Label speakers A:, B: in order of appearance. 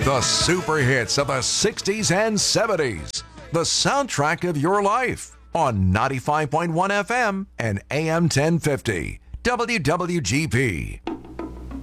A: The super hits of the 60s and 70s. The soundtrack of your life on 95.1 FM and AM 1050. WWGP.